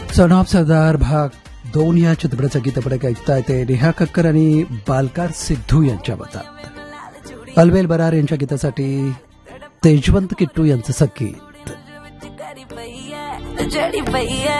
Son of सरदार भाग 2 या चित्रपटाचं गीतपट ऐकता येते नेहा कक्कर आणि बालकार सिद्धू यांच्या मतात. अलबेल बरार यांच्या गीतासाठी तेजवंत किट्टू यांचं संगीत.